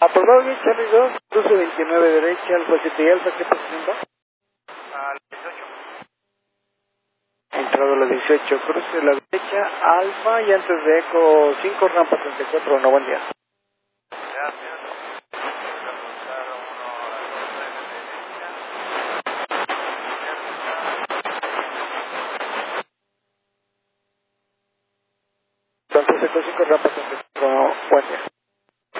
Aprobado bien, Charlie 2, cruce 29 derecha, Alfa 7 y Alfa, ¿qué presenta? Al 18. Entrado a la 18, cruce la derecha, Alfa y antes de Eco 5, rampa 34, no, buen día. Gracias. Ajustar uno a la derecha. Entonces Eco 5, rampa 34, no, buen día.